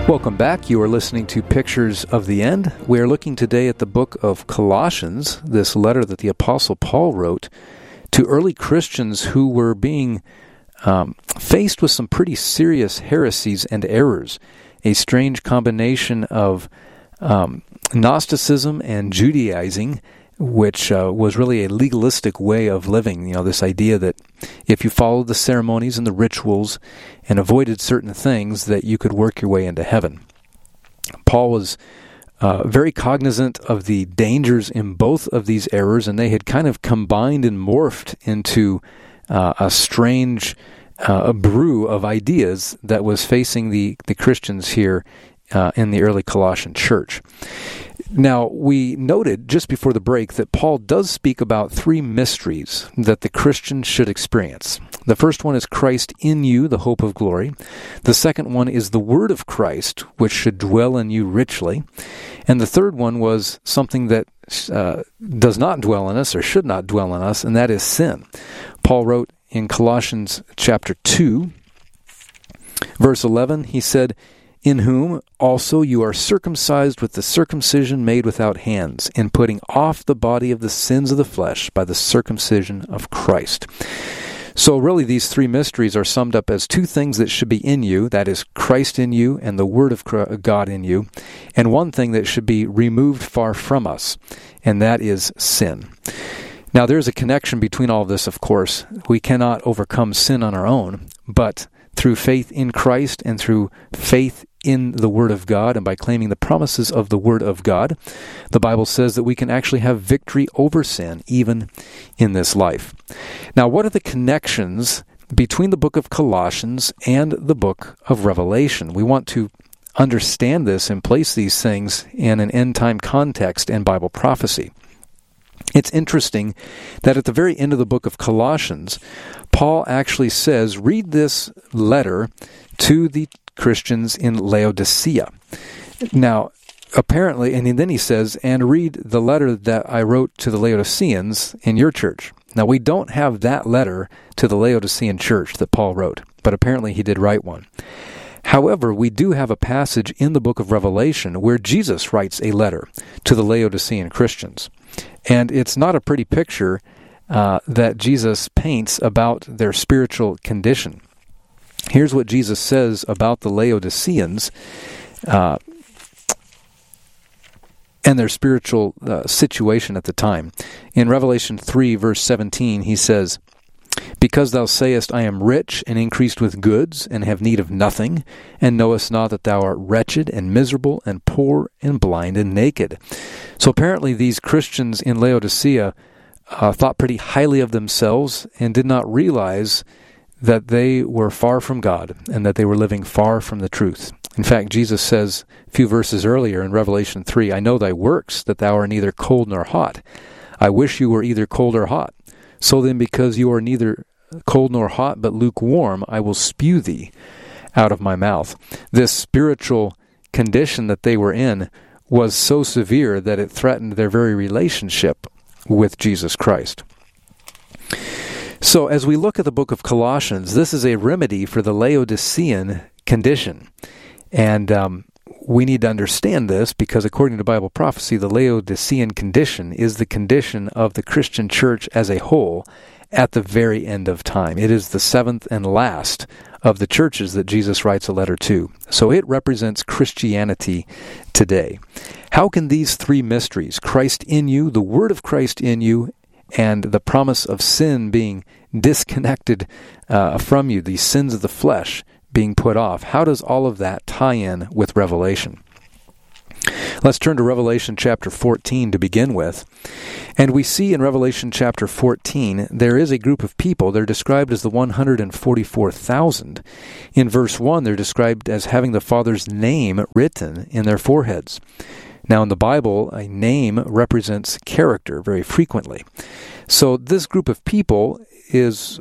Welcome back. You are listening to Pictures of the End. We are looking today at the book of Colossians, this letter that the Apostle Paul wrote to early Christians who were being faced with some pretty serious heresies and errors, a strange combination of Gnosticism and Judaizing, which was really a legalistic way of living. You know, this idea that if you followed the ceremonies and the rituals and avoided certain things, that you could work your way into heaven. Paul was very cognizant of the dangers in both of these errors, and they had kind of combined and morphed into a strange brew of ideas that was facing the Christians here in the early Colossian church. Now, we noted just before the break that Paul does speak about three mysteries that the Christian should experience. The first one is Christ in you, the hope of glory. The second one is the word of Christ, which should dwell in you richly. And the third one was something that does not dwell in us or should not dwell in us, and that is sin. Paul wrote in Colossians chapter 2, verse 11, he said, "In whom also you are circumcised with the circumcision made without hands, in putting off the body of the sins of the flesh by the circumcision of Christ." So really these three mysteries are summed up as two things that should be in you, that is Christ in you and the Word of God in you, and one thing that should be removed far from us, and that is sin. Now there's a connection between all of this, of course. We cannot overcome sin on our own, but through faith in Christ and through faith in the Word of God and by claiming the promises of the Word of God, the Bible says that we can actually have victory over sin even in this life. Now, what are the connections between the book of Colossians and the book of Revelation? We want to understand this and place these things in an end-time context and Bible prophecy. It's interesting that at the very end of the book of Colossians, Paul actually says, read this letter to the Christians in Laodicea. Now, apparently, and then he says, and read the letter that I wrote to the Laodiceans in your church. Now, we don't have that letter to the Laodicean church that Paul wrote, but apparently he did write one. However, we do have a passage in the book of Revelation where Jesus writes a letter to the Laodicean Christians. And it's not a pretty picture that Jesus paints about their spiritual condition. Here's what Jesus says about the Laodiceans and their spiritual situation at the time. In Revelation 3, verse 17, he says, "Because thou sayest, I am rich and increased with goods, and have need of nothing, and knowest not that thou art wretched and miserable and poor and blind and naked." So apparently these Christians in Laodicea thought pretty highly of themselves and did not realize that they were far from God and that they were living far from the truth. In fact, Jesus says a few verses earlier in Revelation 3, "I know thy works, that thou art neither cold nor hot. I wish you were either cold or hot. So then, because you are neither cold nor hot, but lukewarm, I will spew thee out of my mouth." This spiritual condition that they were in was so severe that it threatened their very relationship with Jesus Christ. So as we look at the book of Colossians, this is a remedy for the Laodicean condition. And we need to understand this because according to Bible prophecy, the Laodicean condition is the condition of the Christian church as a whole at the very end of time. It is the seventh and last of the churches that Jesus writes a letter to. So it represents Christianity today. How can these three mysteries, Christ in you, the Word of Christ in you, and the promise of sin being disconnected from you, the sins of the flesh being put off, how does all of that tie in with Revelation? Let's turn to Revelation chapter 14 to begin with. And we see in Revelation chapter 14, there is a group of people. They're described as the 144,000. In verse 1, they're described as having the Father's name written in their foreheads. Now, in the Bible, a name represents character very frequently. So this group of people is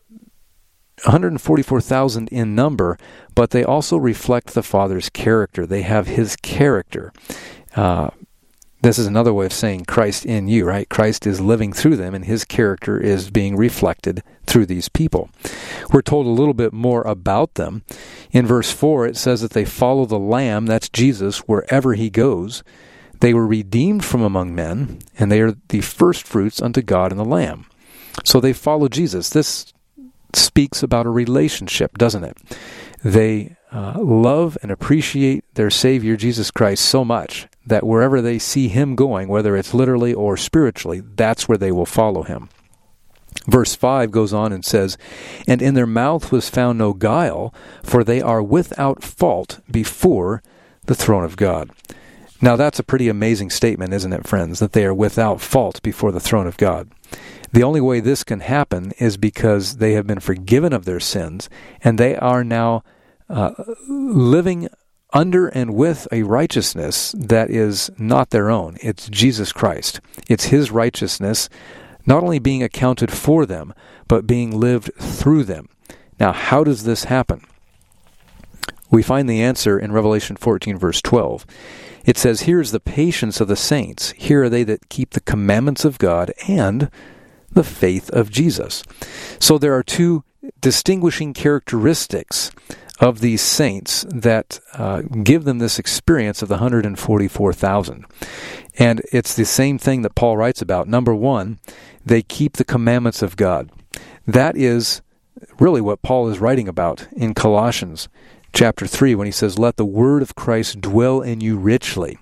144,000 in number, but they also reflect the Father's character. They have His character. This is another way of saying Christ in you, right? Christ is living through them, and his character is being reflected through these people. We're told a little bit more about them. In verse 4, it says that they follow the Lamb, that's Jesus, wherever he goes. They were redeemed from among men, and they are the first fruits unto God and the Lamb. So they follow Jesus. This speaks about a relationship, doesn't it? They love and appreciate their Savior, Jesus Christ, so much that wherever they see him going, whether it's literally or spiritually, that's where they will follow him. Verse 5 goes on and says, "And in their mouth was found no guile, for they are without fault before the throne of God." Now that's a pretty amazing statement, isn't it, friends, that they are without fault before the throne of God. The only way this can happen is because they have been forgiven of their sins, and they are now living under and with a righteousness that is not their own. It's Jesus Christ. It's his righteousness not only being accounted for them, but being lived through them. Now, how does this happen? We find the answer in Revelation 14, verse 12. It says, "Here is the patience of the saints. Here are they that keep the commandments of God and the faith of Jesus." So there are two distinguishing characteristics of these saints that give them this experience of the 144,000. And it's the same thing that Paul writes about. Number one, they keep the commandments of God. That is really what Paul is writing about in Colossians chapter 3 when he says, "Let the word of Christ dwell in you richly."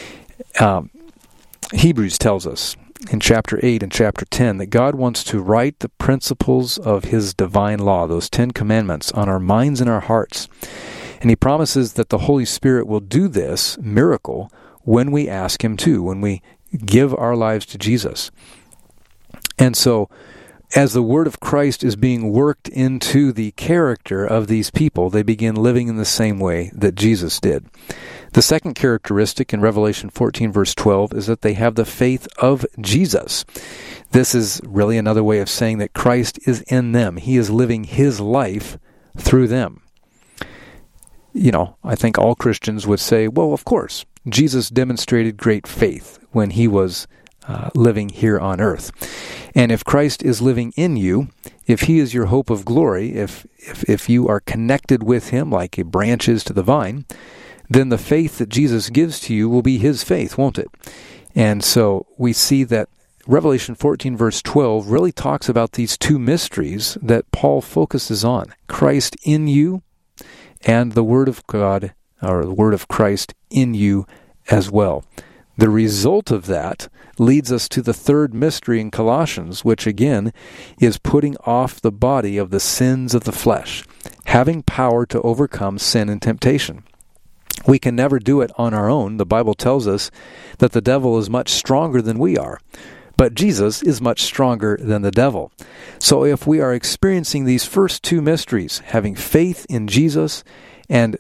Hebrews tells us in chapter 8 and chapter 10 that God wants to write the principles of his divine law, those 10 commandments, on our minds and our hearts. And he promises that the Holy Spirit will do this miracle when we ask him to, when we give our lives to Jesus. And so, as the word of Christ is being worked into the character of these people, they begin living in the same way that Jesus did. The second characteristic in Revelation 14, verse 12, is that they have the faith of Jesus. This is really another way of saying that Christ is in them. He is living his life through them. You know, I think all Christians would say, well, of course, Jesus demonstrated great faith when he was living here on earth. And if Christ is living in you, if he is your hope of glory, if you are connected with him like a branch is to the vine, then the faith that Jesus gives to you will be his faith, won't it? And so we see that Revelation 14, verse 12, really talks about these two mysteries that Paul focuses on. Christ in you and the Word of God, or the Word of Christ in you as well. The result of that leads us to the third mystery in Colossians, which again is putting off the body of the sins of the flesh, having power to overcome sin and temptation. We can never do it on our own. The Bible tells us that the devil is much stronger than we are, but Jesus is much stronger than the devil. So if we are experiencing these first two mysteries, having faith in Jesus and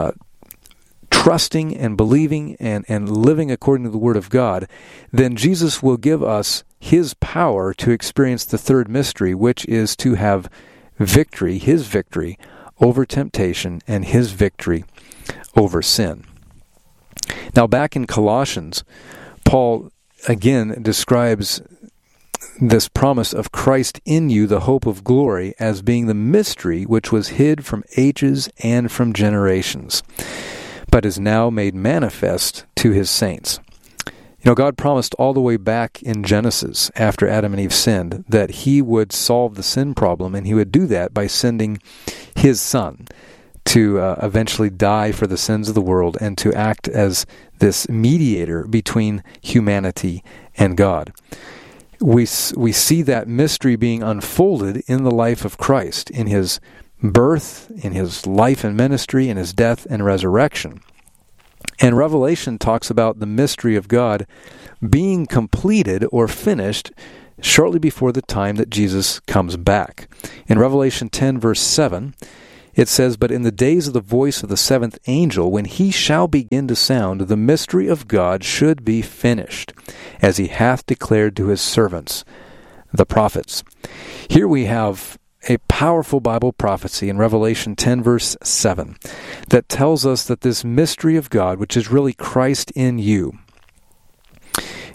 trusting and believing and living according to the Word of God, then Jesus will give us his power to experience the third mystery, which is to have victory, his victory over temptation and his victory over sin. Now back in Colossians, Paul again describes this promise of Christ in you, the hope of glory, as being the mystery which was hid from ages and from generations, but is now made manifest to his saints. You know, God promised all the way back in Genesis, after Adam and Eve sinned, that he would solve the sin problem, and he would do that by sending his Son to eventually die for the sins of the world and to act as this mediator between humanity and God. We see that mystery being unfolded in the life of Christ, in his birth, in his life and ministry, in his death and resurrection. And Revelation talks about the mystery of God being completed or finished shortly before the time that Jesus comes back. In Revelation 10, verse 7, it says, "But in the days of the voice of the seventh angel, when he shall begin to sound, the mystery of God should be finished, as he hath declared to his servants, the prophets." Here we have a powerful Bible prophecy in Revelation 10, verse 7, that tells us that this mystery of God, which is really Christ in you,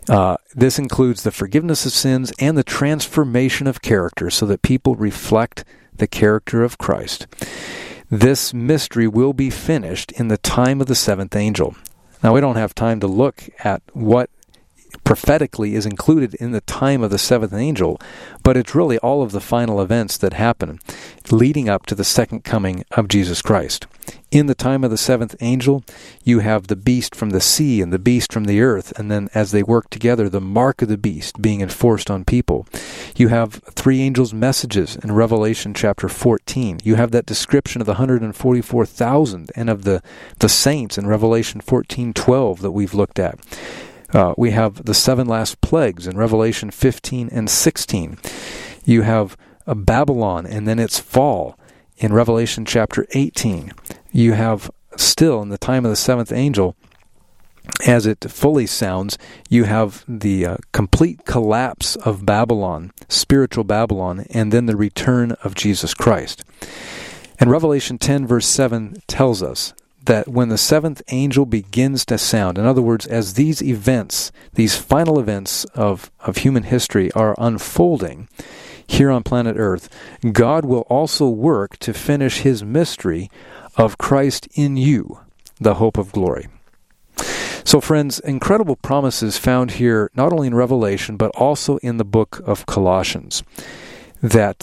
This includes the forgiveness of sins and the transformation of character so that people reflect the character of Christ. This mystery will be finished in the time of the seventh angel. Now, we don't have time to look at what prophetically is included in the time of the seventh angel, but it's really all of the final events that happen leading up to the second coming of Jesus Christ. In the time of the seventh angel, you have the beast from the sea and the beast from the earth, and then as they work together, the mark of the beast being enforced on people. You have three angels' messages in Revelation chapter 14. You have that description of the 144,000 and of the saints in Revelation 14:12 that we've looked at. We have the seven last plagues in Revelation 15 and 16. You have Babylon and then its fall in Revelation chapter 18. You have still in the time of the seventh angel, as it fully sounds, you have the complete collapse of Babylon, spiritual Babylon, and then the return of Jesus Christ. And Revelation 10 verse 7 tells us that when the seventh angel begins to sound, in other words, as these events, these final events of human history are unfolding here on planet Earth, God will also work to finish His mystery of Christ in you, the hope of glory. So friends, incredible promises found here, not only in Revelation, but also in the book of Colossians, that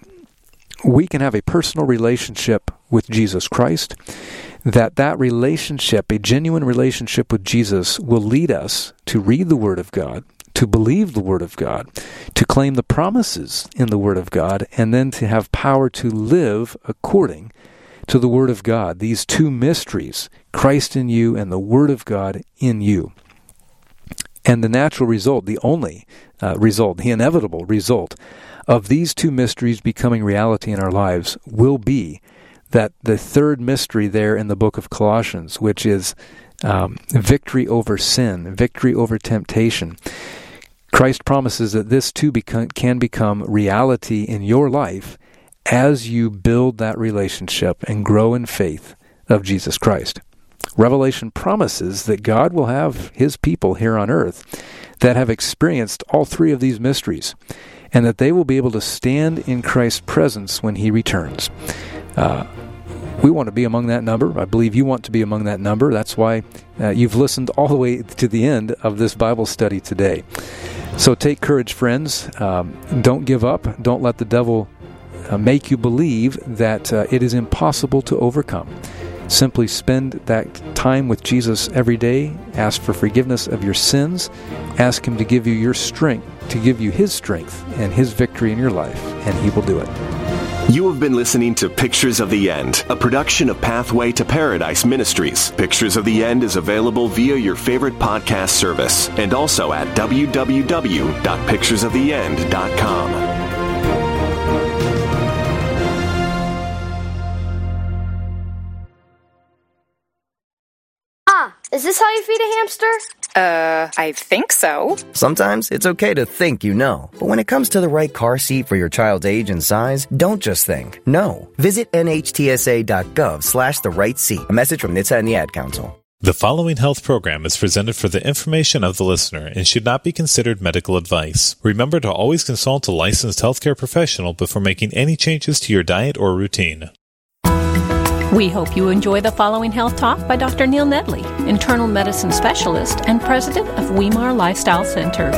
we can have a personal relationship with Jesus Christ, that relationship, a genuine relationship with Jesus, will lead us to read the Word of God, to believe the Word of God, to claim the promises in the Word of God, and then to have power to live according to the Word of God. These two mysteries, Christ in you and the Word of God in you. And the natural result, the only result, the inevitable result of these two mysteries becoming reality in our lives will be that the third mystery there in the book of Colossians, which is victory over sin, victory over temptation. Christ promises that this too can become reality in your life as you build that relationship and grow in faith of Jesus Christ. Revelation promises that God will have His people here on earth that have experienced all three of these mysteries, and that they will be able to stand in Christ's presence when He returns. We want to be among that number. I believe you want to be among that number. That's why you've listened all the way to the end of this Bible study today. So take courage, friends. Don't give up. Don't let the devil make you believe that it is impossible to overcome. Simply spend that time with Jesus every day. Ask for forgiveness of your sins. Ask Him to give you your strength, to give you His strength and His victory in your life, and He will do it. You have been listening to Pictures of the End, a production of Pathway to Paradise Ministries. Pictures of the End is available via your favorite podcast service and also at www.picturesoftheend.com. Is this how you feed a hamster? I think so. Sometimes it's okay to think you know, but when it comes to the right car seat for your child's age and size, don't just think. No. Visit nhtsa.gov/the right seat. A message from NHTSA and the Ad Council. The following health program is presented for the information of the listener and should not be considered medical advice. Remember to always consult a licensed healthcare professional before making any changes to your diet or routine. We hope you enjoy the following health talk by Dr. Neil Nedley, internal medicine specialist and president of Weimar Lifestyle Center.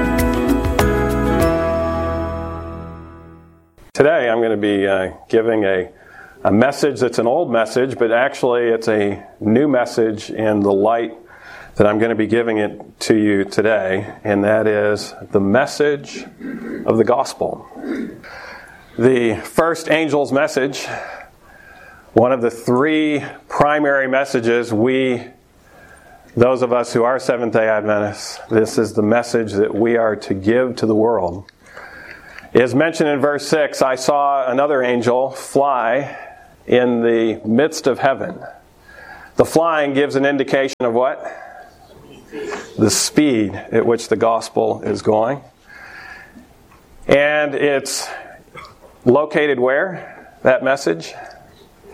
Today I'm going to be giving a message that's an old message, but actually it's a new message in the light that I'm going to be giving it to you today, and that is the message of the gospel. The first angel's message, one of the three primary messages those of us who are Seventh-day Adventists, this is the message that we are to give to the world. It is mentioned in verse 6, I saw another angel fly in the midst of heaven. The flying gives an indication of what? The speed at which the gospel is going. And it's located where? That message?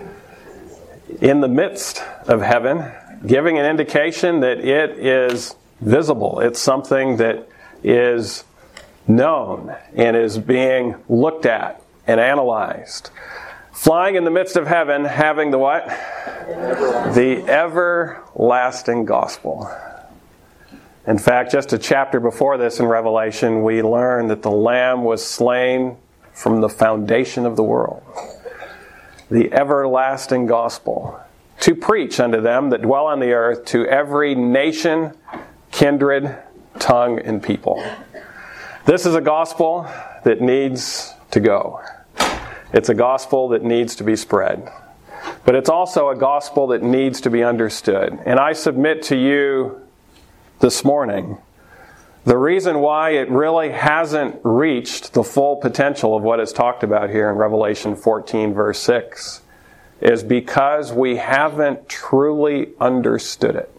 In the midst of heaven, giving an indication that it is visible. It's something that is known and is being looked at and analyzed. Flying in the midst of heaven, having the what? The everlasting gospel. In fact, just a chapter before this in Revelation, we learn that the Lamb was slain from the foundation of the world. The everlasting gospel. To preach unto them that dwell on the earth, to every nation, kindred, tongue, and people. This is a gospel that needs to go. It's a gospel that needs to be spread. But it's also a gospel that needs to be understood. And I submit to you this morning, the reason why it really hasn't reached the full potential of what is talked about here in Revelation 14, verse 6, is because we haven't truly understood it.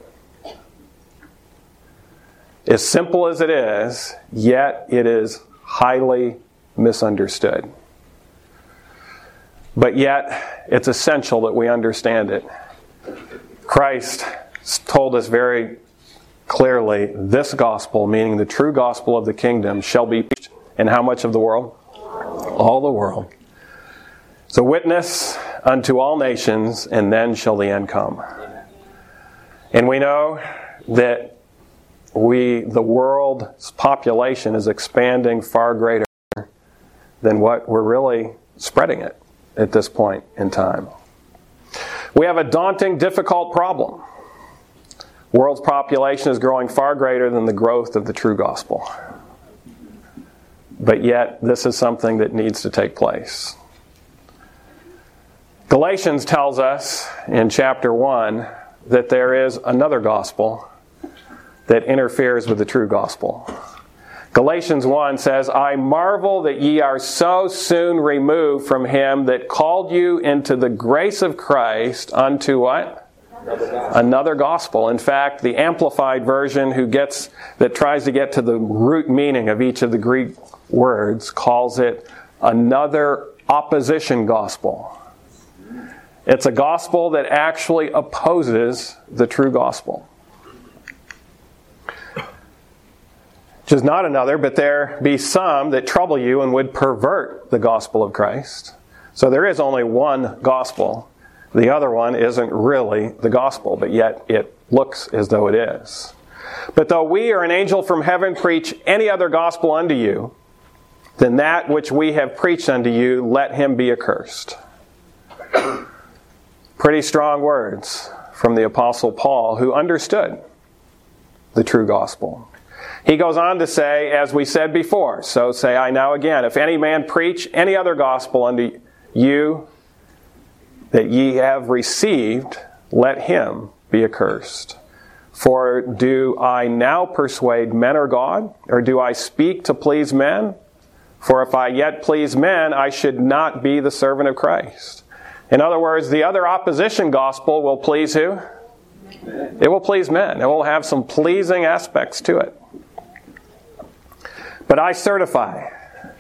As simple as it is, yet it is highly misunderstood. But yet, it's essential that we understand it. Christ told us very clearly, this gospel, meaning the true gospel of the kingdom, shall be preached in how much of the world? All the world. It's a witness unto all nations, and then shall the end come. And we know that the world's population is expanding far greater than what we're really spreading it at this point in time. We have a daunting, difficult problem. World's population is growing far greater than the growth of the true gospel. But yet, this is something that needs to take place. Galatians tells us in chapter 1 that there is another gospel that interferes with the true gospel. Galatians 1 says, I marvel that ye are so soon removed from him that called you into the grace of Christ unto what? Another gospel. In fact, the Amplified Version that tries to get to the root meaning of each of the Greek words calls it another opposition gospel. It's a gospel that actually opposes the true gospel. Which is not another, but there be some that trouble you and would pervert the gospel of Christ. So there is only one gospel. The other one isn't really the gospel, but yet it looks as though it is. But though we or an angel from heaven preach any other gospel unto you than that which we have preached unto you, let him be accursed. Pretty strong words from the Apostle Paul, who understood the true gospel. He goes on to say, as we said before, so say I now again, if any man preach any other gospel unto you that ye have received, let him be accursed. For do I now persuade men or God? Or do I speak to please men? For if I yet please men, I should not be the servant of Christ. In other words, the other opposition gospel will please who? It will please men. It will have some pleasing aspects to it. But I certify.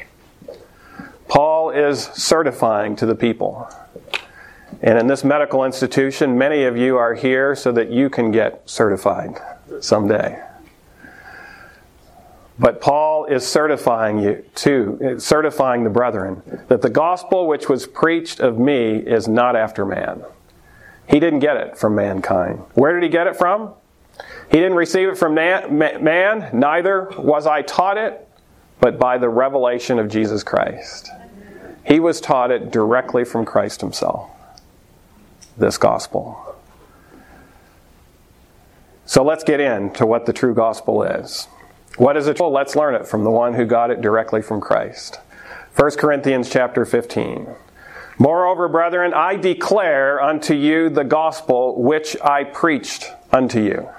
Paul is certifying to the people. And in this medical institution, many of you are here so that you can get certified someday. But Paul is certifying the brethren, that the gospel which was preached of me is not after man. He didn't get it from mankind. Where did he get it from? He didn't receive it from man, neither was I taught it, but by the revelation of Jesus Christ. He was taught it directly from Christ himself, this gospel. So let's get into what the true gospel is. What is it? Well, let's learn it from the one who got it directly from Christ. 1 Corinthians chapter 15. Moreover, brethren, I declare unto you the gospel which I preached unto you,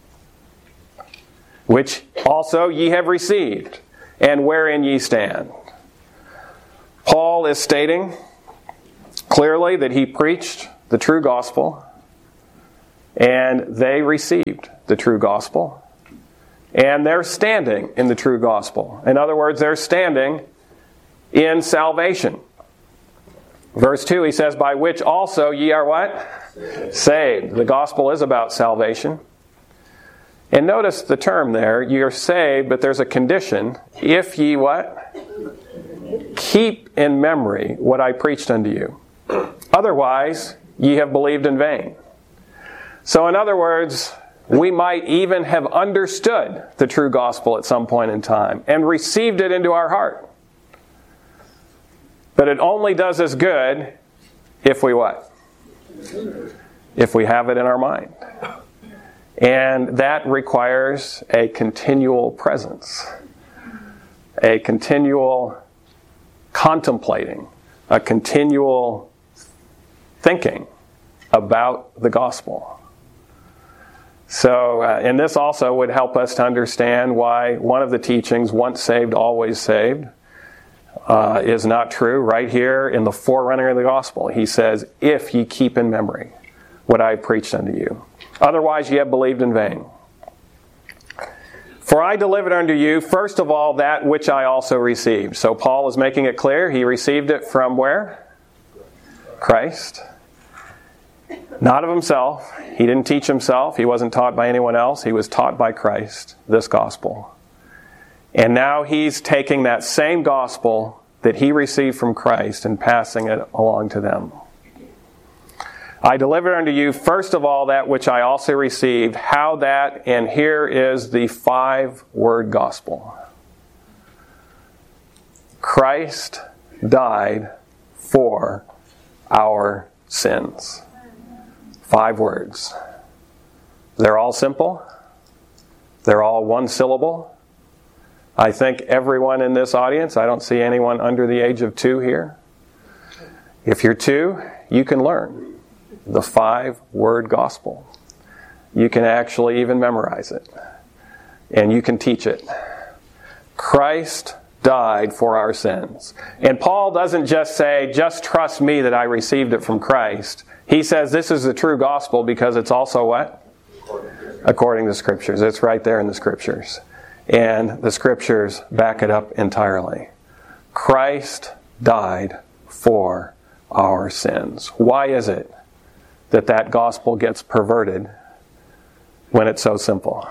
which also ye have received, and wherein ye stand. Paul is stating clearly that he preached the true gospel, and they received the true gospel. And they're standing in the true gospel. In other words, they're standing in salvation. Verse 2, he says, by which also ye are what? Saved. The gospel is about salvation. And notice the term there, you're saved, but there's a condition. If ye what? Keep in memory what I preached unto you. Otherwise, ye have believed in vain. So in other words, we might even have understood the true gospel at some point in time and received it into our heart. But it only does us good if we what? If we have it in our mind. And that requires a continual presence, a continual contemplating, a continual thinking about the gospel. So, and this also would help us to understand why one of the teachings, once saved, always saved, is not true. Right here in the forerunner of the gospel, he says, if ye keep in memory what I have preached unto you. Otherwise ye have believed in vain. For I delivered unto you, first of all, that which I also received. So Paul is making it clear. He received it from where? Christ. Not of himself. He didn't teach himself. He wasn't taught by anyone else. He was taught by Christ, this gospel. And now he's taking that same gospel that he received from Christ and passing it along to them. I delivered unto you, first of all, that which I also received, how that, and here is the 5-word gospel. Christ died for our sins. 5 words. They're all simple. They're all one syllable. I think everyone in this audience, I don't see anyone under the age of 2 here. If you're 2, you can learn the 5-word gospel. You can actually even memorize it. And you can teach it. Christ died for our sins. And Paul doesn't just say, just trust me that I received it from Christ. He says this is the true gospel because it's also what? According to the Scriptures. It's right there in the Scriptures. And the Scriptures back it up entirely. Christ died for our sins. Why is it that gospel gets perverted when it's so simple?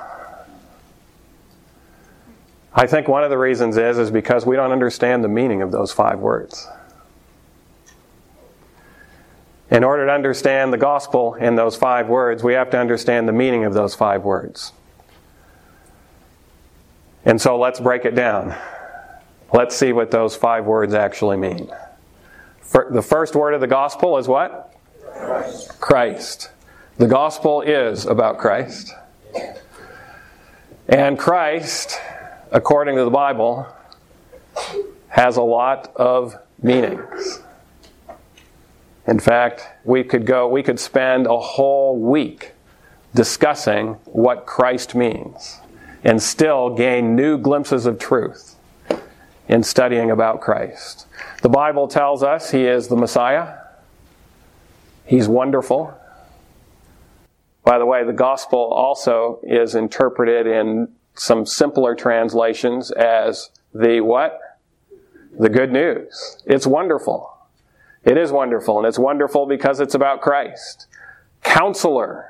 I think one of the reasons is because we don't understand the meaning of those 5 words. In order to understand the gospel in those 5 words, we have to understand the meaning of those 5 words. And so let's break it down. Let's see what those 5 words actually mean. The first word of the gospel is what? Christ. The gospel is about Christ. And Christ, according to the Bible, has a lot of meanings. In fact, we could spend a whole week discussing what Christ means and still gain new glimpses of truth in studying about Christ. The Bible tells us He is the Messiah. He's wonderful. By the way, the gospel also is interpreted in some simpler translations as the what? The good news. It's wonderful. It is wonderful, and it's wonderful because it's about Christ. Counselor,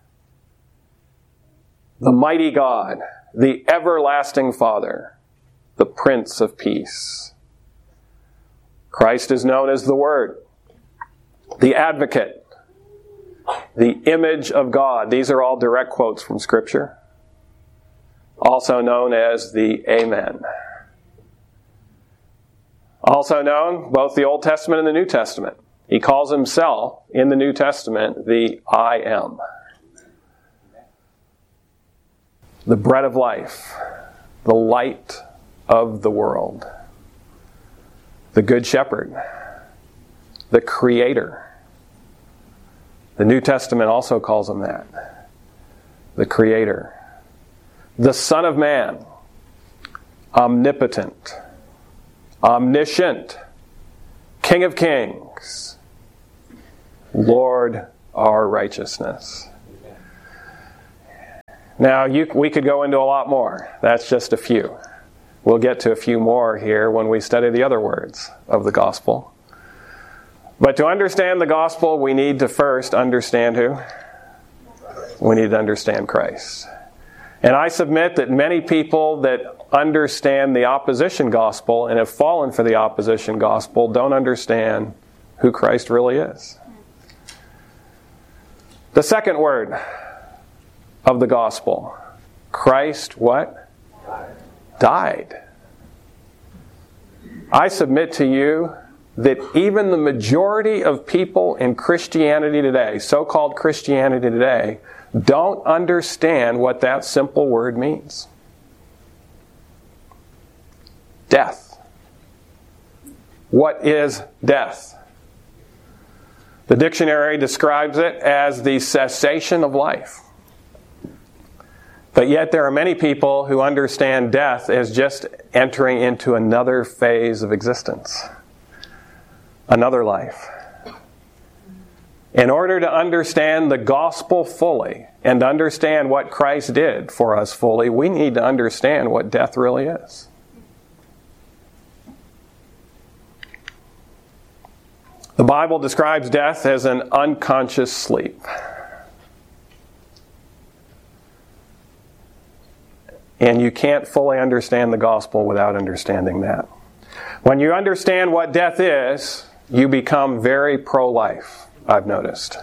the mighty God, the everlasting Father, the Prince of Peace. Christ is known as the Word, the Advocate, the image of God. These are all direct quotes from Scripture. Also known as the Amen. Also known, both the Old Testament and the New Testament. He calls himself, in the New Testament, the I Am. The bread of life. The light of the world. The Good Shepherd. The Creator. The New Testament also calls him that. The Creator. The Son of Man. Omnipotent. Omniscient. King of Kings. Lord, our righteousness. Now, we could go into a lot more. That's just a few. We'll get to a few more here when we study the other words of the gospel. But to understand the gospel, we need to first understand who? We need to understand Christ. And I submit that many people that understand the opposition gospel and have fallen for the opposition gospel don't understand who Christ really is. The second word of the gospel, Christ what? Died. I submit to you that even the majority of people in Christianity today, so-called Christianity today, don't understand what that simple word means. Death. What is death? The dictionary describes it as the cessation of life. But yet there are many people who understand death as just entering into another phase of existence. Another life. In order to understand the gospel fully and understand what Christ did for us fully, we need to understand what death really is. The Bible describes death as an unconscious sleep. And you can't fully understand the gospel without understanding that. When you understand what death is, you become very pro-life, I've noticed.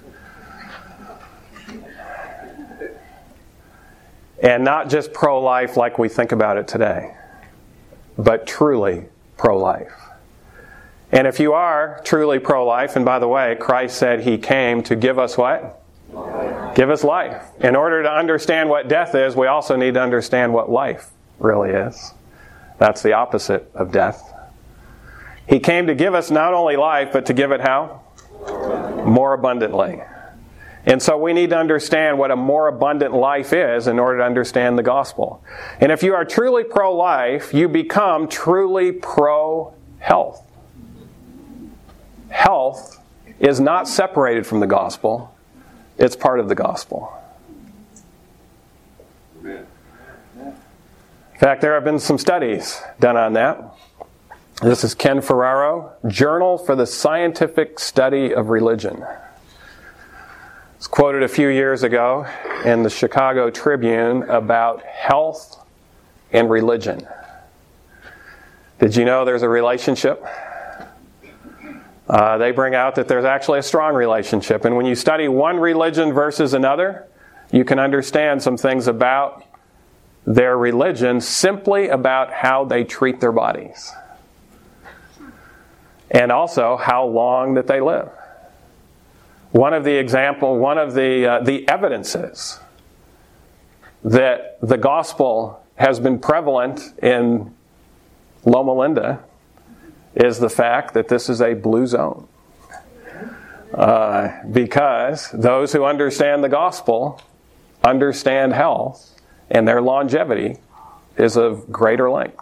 And not just pro-life like we think about it today, but truly pro-life. And if you are truly pro-life, and by the way, Christ said He came to give us what? Life. Give us life. In order to understand what death is, we also need to understand what life really is. That's the opposite of death. He came to give us not only life, but to give it how? More abundantly. And so we need to understand what a more abundant life is in order to understand the gospel. And if you are truly pro-life, you become truly pro-health. Health is not separated from the gospel. It's part of the gospel. In fact, there have been some studies done on that. This is Ken Ferraro, Journal for the Scientific Study of Religion. It's quoted a few years ago in the Chicago Tribune about health and religion. Did you know there's a relationship? They bring out that there's actually a strong relationship. And when you study one religion versus another, you can understand some things about their religion simply about how they treat their bodies. And also how long that they live. One of the evidences that the gospel has been prevalent in Loma Linda is the fact that this is a blue zone. Because those who understand the gospel understand health, and their longevity is of greater length.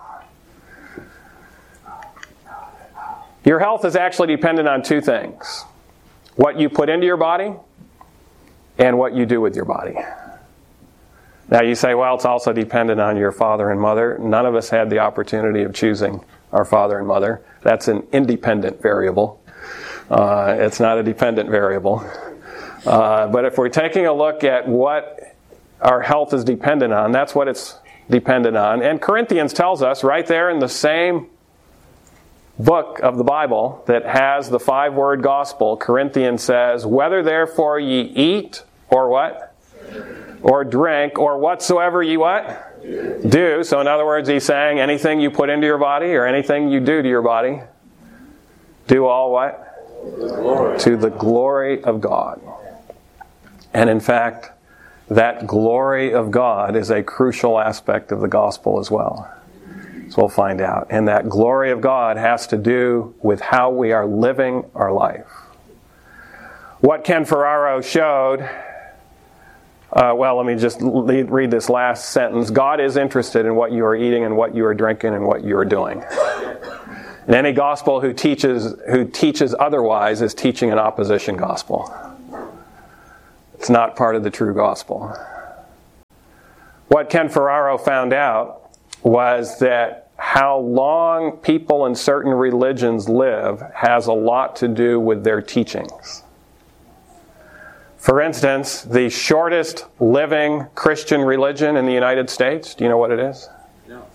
Your health is actually dependent on two things. What you put into your body and what you do with your body. Now you say, well, it's also dependent on your father and mother. None of us had the opportunity of choosing our father and mother. That's an independent variable. It's not a dependent variable. But if we're taking a look at what our health is dependent on, that's what it's dependent on. And Corinthians tells us right there in the same book of the Bible that has the 5-word gospel, Corinthians says, whether therefore ye eat or what? Or drink or whatsoever ye what? Do. So in other words, he's saying anything you put into your body or anything you do to your body, do all what? To the glory of God. And in fact, that glory of God is a crucial aspect of the gospel as well. So we'll find out. And that glory of God has to do with how we are living our life. What Ken Ferraro showed, let me just read this last sentence. God is interested in what you are eating and what you are drinking and what you are doing. And any gospel who teaches otherwise is teaching an opposition gospel. It's not part of the true gospel. What Ken Ferraro found out was that how long people in certain religions live has a lot to do with their teachings. For instance, the shortest living Christian religion in the United States, do you know what it is? No.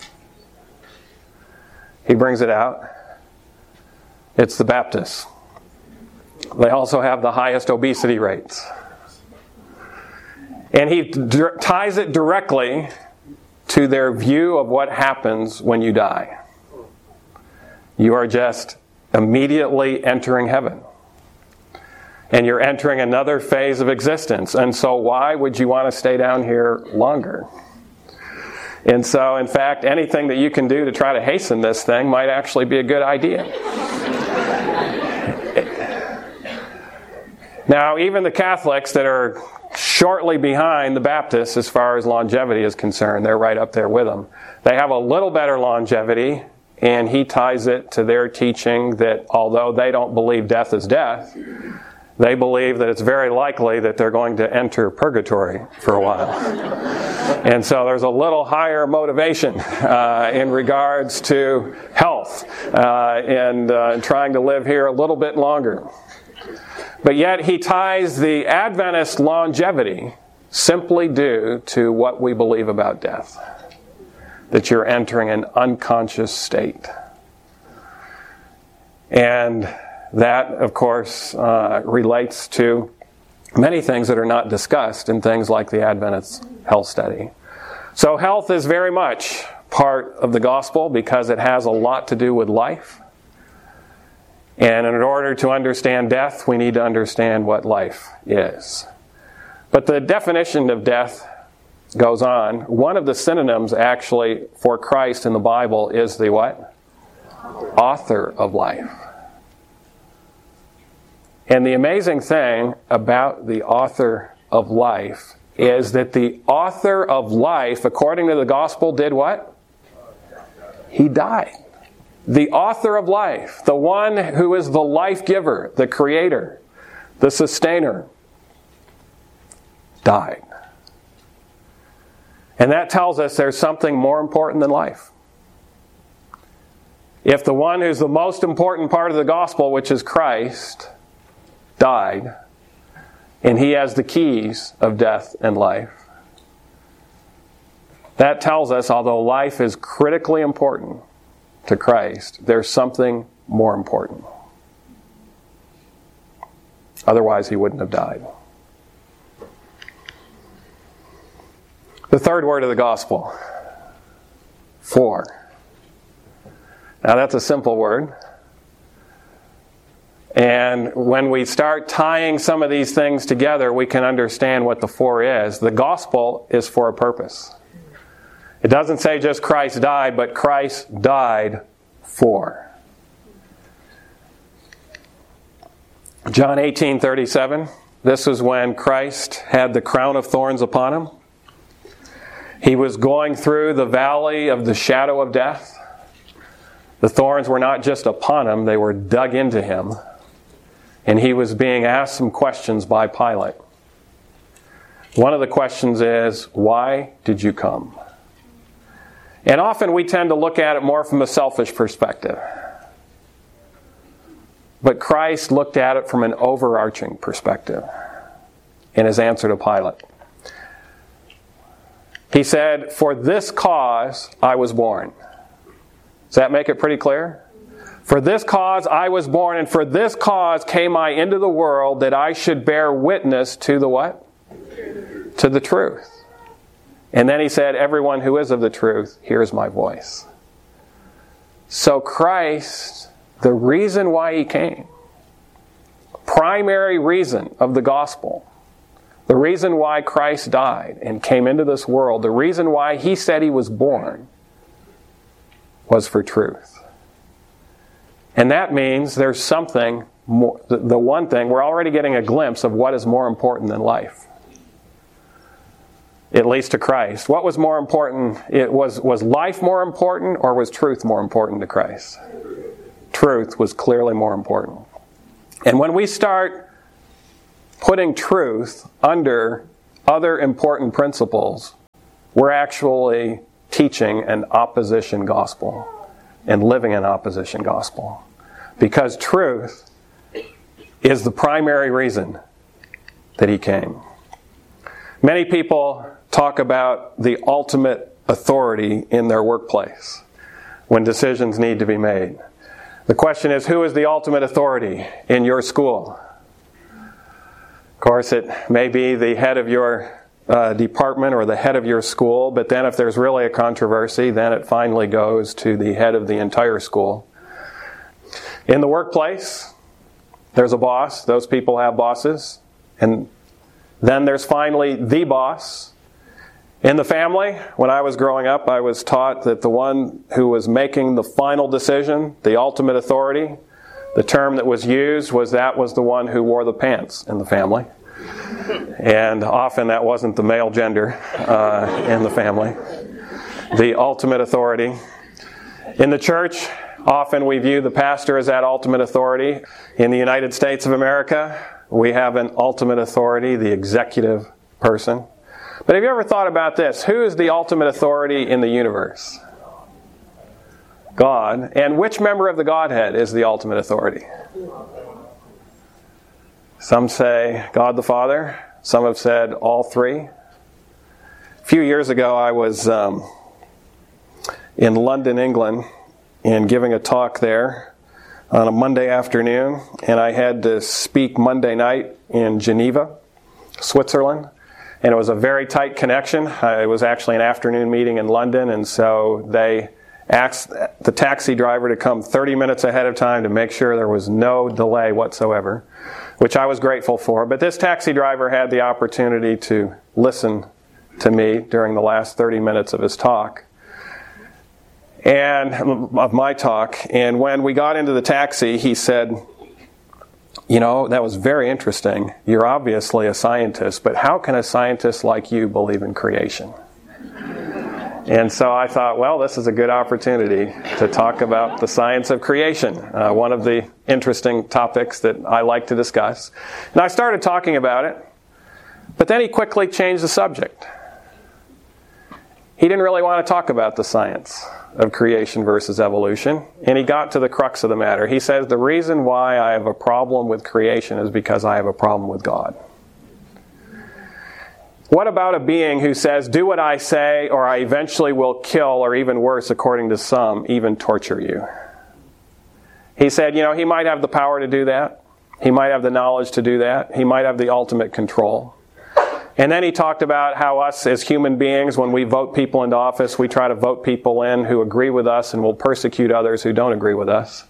He brings it out. It's the Baptists. They also have the highest obesity rates. And he ties it directly to their view of what happens when you die. You are just immediately entering heaven. And you're entering another phase of existence. And so why would you want to stay down here longer? And so, in fact, anything that you can do to try to hasten this thing might actually be a good idea. Now, even the Catholics that are shortly behind the Baptists as far as longevity is concerned, they're right up there with them. They have a little better longevity, and he ties it to their teaching that although they don't believe death is death, they believe that it's very likely that they're going to enter purgatory for a while. And so there's a little higher motivation in regards to health and trying to live here a little bit longer. But yet he ties the Adventist longevity simply due to what we believe about death. That you're entering an unconscious state. And that, of course, relates to many things that are not discussed in things like the Adventist health study. So health is very much part of the gospel because it has a lot to do with life. And in order to understand death, we need to understand what life is. But the definition of death goes on. One of the synonyms actually for Christ in the Bible is the what? Author of life. And the amazing thing about the author of life is that the author of life, according to the gospel, did what? He died. The author of life, the one who is the life giver, the creator, the sustainer, died. And that tells us there's something more important than life. If the one who's the most important part of the gospel, which is Christ, died, and he has the keys of death and life, that tells us, although life is critically important to Christ, there's something more important. Otherwise, he wouldn't have died. The third word of the gospel, for. Now that's a simple word. And when we start tying some of these things together, we can understand what the for is. The gospel is for a purpose. It doesn't say just Christ died, but Christ died for. John 18:37. This was when Christ had the crown of thorns upon him. He was going through the valley of the shadow of death. The thorns were not just upon him, they were dug into him. And he was being asked some questions by Pilate. One of the questions is, why did you come? And often we tend to look at it more from a selfish perspective. But Christ looked at it from an overarching perspective in his answer to Pilate. He said, for this cause I was born. Does that make it pretty clear? For this cause I was born, and for this cause came I into the world, that I should bear witness to the what? To the truth. And then he said, everyone who is of the truth hears my voice. So Christ, the reason why he came, primary reason of the gospel, the reason why Christ died and came into this world, the reason why he said he was born, was for truth. And that means there's something more. The one thing, we're already getting a glimpse of what is more important than life. At least to Christ. What was more important? Was life more important, or was truth more important to Christ? Truth was clearly more important. And when we start putting truth under other important principles, we're actually teaching an opposition gospel and living an opposition gospel. Because truth is the primary reason that he came. Many people talk about the ultimate authority in their workplace when decisions need to be made. The question is, who is the ultimate authority in your school? Of course, it may be the head of your department or the head of your school, but then if there's really a controversy, then it finally goes to the head of the entire school. In the workplace, there's a boss. Those people have bosses. And then there's finally the boss. In the family, when I was growing up, I was taught that the one who was making the final decision, the ultimate authority, the term that was used was the one who wore the pants in the family. And often that wasn't the male gender in the family. The ultimate authority. In the church, often we view the pastor as that ultimate authority. In the United States of America, we have an ultimate authority, the executive person. But have you ever thought about this? Who is the ultimate authority in the universe? God. And which member of the Godhead is the ultimate authority? Some say God the Father. Some have said all three. A few years ago, I was in London, England, and giving a talk there on a Monday afternoon, and I had to speak Monday night in Geneva, Switzerland, and it was a very tight connection. It was actually an afternoon meeting in London, and so they asked the taxi driver to come 30 minutes ahead of time to make sure there was no delay whatsoever, which I was grateful for. But this taxi driver had the opportunity to listen to me during the last 30 minutes of his talk, and of my talk. And when we got into the taxi, he said, "You know, that was very interesting. You're obviously a scientist, but how can a scientist like you believe in creation?" And so I thought, well, this is a good opportunity to talk about the science of creation, one of the interesting topics that I like to discuss. And I started talking about it, but then he quickly changed the subject. He didn't really want to talk about the science of creation versus evolution, and he got to the crux of the matter. He says, the reason why I have a problem with creation is because I have a problem with God. What about a being who says, do what I say, or I eventually will kill, or even worse, according to some, even torture you? He said, you know, he might have the power to do that. He might have the knowledge to do that. He might have the ultimate control. And then he talked about how us as human beings, when we vote people into office, we try to vote people in who agree with us and will persecute others who don't agree with us.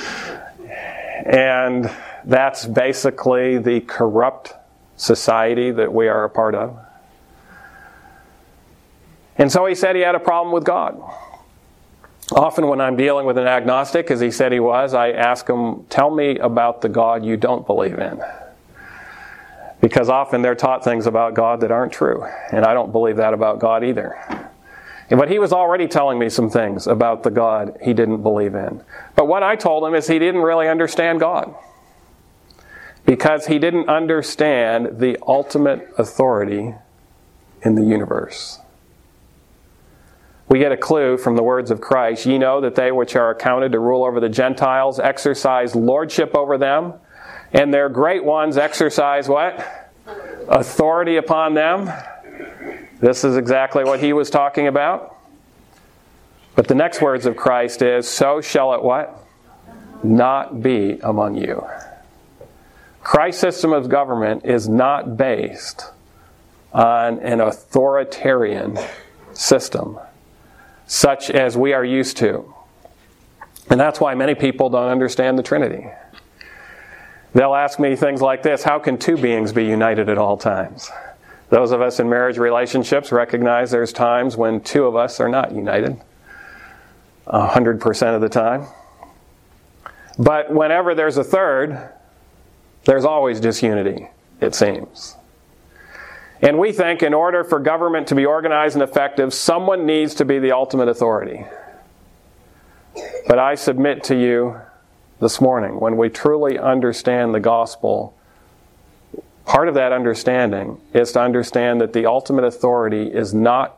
And that's basically the corrupt society that we are a part of. And so he said he had a problem with God. Often when I'm dealing with an agnostic, as he said he was, I ask him, tell me about the God you don't believe in. Because often they're taught things about God that aren't true. And I don't believe that about God either. But he was already telling me some things about the God he didn't believe in. But what I told him is he didn't really understand God. Because he didn't understand the ultimate authority in the universe. We get a clue from the words of Christ. Ye know that they which are accounted to rule over the Gentiles exercise lordship over them, and their great ones exercise what? Authority upon them. This is exactly what he was talking about. But the next words of Christ is, so shall it what? Not be among you. Christ's system of government is not based on an authoritarian system, such as we are used to. And that's why many people don't understand the Trinity. They'll ask me things like this: how can two beings be united at all times? Those of us in marriage relationships recognize there's times when two of us are not united 100% of the time. But whenever there's a third, there's always disunity, it seems. And we think in order for government to be organized and effective, someone needs to be the ultimate authority. But I submit to you this morning, when we truly understand the gospel, part of that understanding is to understand that the ultimate authority is not